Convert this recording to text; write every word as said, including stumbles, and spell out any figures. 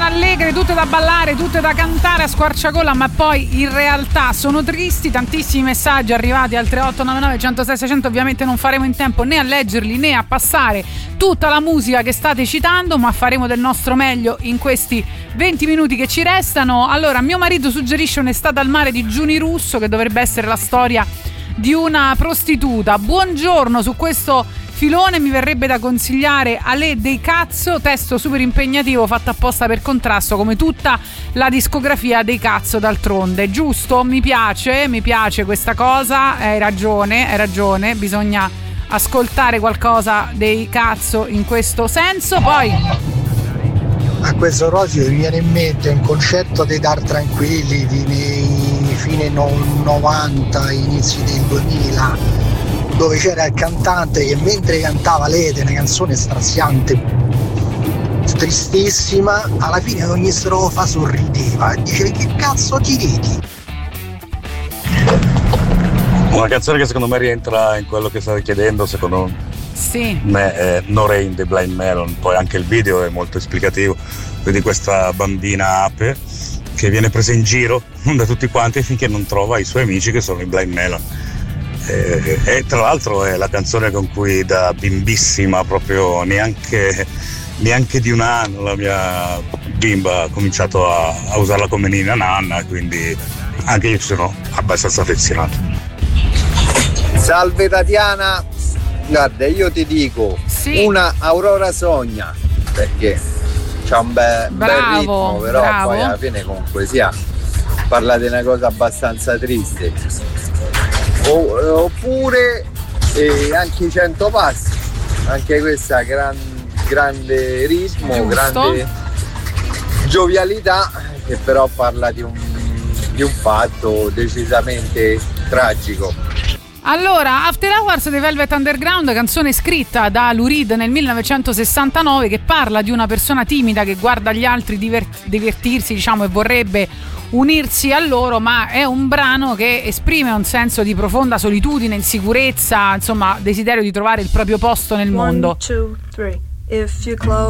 allegre, tutte da ballare, tutte da cantare a squarciagola, ma poi in realtà sono tristi. Tantissimi messaggi arrivati al tre otto nove nove uno zero sei sei zero zero. Ovviamente non faremo in tempo né a leggerli né a passare tutta la musica che state citando, ma faremo del nostro meglio in questi venti minuti che ci restano. Allora, mio marito suggerisce Un'estate al mare di Giuni Russo, che dovrebbe essere la storia di una prostituta. Buongiorno, su questo filone mi verrebbe da consigliare Ale dei Cazzo, testo super impegnativo fatto apposta per contrasto, come tutta la discografia dei Cazzo d'altronde. Giusto? Mi piace, mi piace questa cosa, hai ragione, hai ragione, bisogna ascoltare qualcosa dei Cazzo in questo senso. Poi a questo rosio mi viene in mente un concetto dei Dar Tranquilli di nei fine novanta, inizi del duemila, dove c'era il cantante che mentre cantava Lede, una canzone straziante, tristissima, alla fine ad ogni strofa sorrideva e diceva: che cazzo ti ridi? Una canzone che secondo me rientra in quello che state chiedendo, secondo sì. me è No Rain dei Blind Melon. Poi anche il video è molto esplicativo, vedi questa bambina ape che viene presa in giro da tutti quanti finché non trova i suoi amici che sono i Blind Melon. E, e tra l'altro è la canzone con cui da bimbissima, proprio neanche, neanche di un anno, la mia bimba ha cominciato a, a usarla come ninna nanna, quindi anche io sono abbastanza affezionato. Salve Tatiana, guarda, io ti dico sì. Una Aurora Sogna, perché c'ha un bel, bravo, bel ritmo, però bravo. Poi alla fine comunque sia parla di una cosa abbastanza triste. O, oppure eh, anche i cento passi, anche questa gran, grande ritmo, giusto. Grande giovialità, che però parla di un, di un fatto decisamente tragico. Allora, After Hours dei Velvet Underground, canzone scritta da Lou Reed nel millenovecentosessantanove, che parla di una persona timida che guarda gli altri divert- divertirsi, diciamo, e vorrebbe unirsi a loro, ma è un brano che esprime un senso di profonda solitudine, insicurezza, insomma, desiderio di trovare il proprio posto nel mondo. One, two, three. If you close